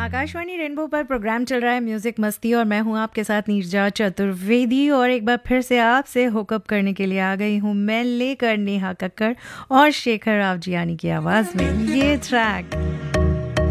Akashvani rainbow पर programme चल रहा है म्यूजिक मस्ती और मैं हूं आपके साथ नीरजा चतुर्वेदी और एक बार फिर से आपसे हुकअप करने के लिए आ गई हूं मैं लेकर नेहा कक्कड़ और शेखर आवजियानी की आवाज़ में ये ट्रैक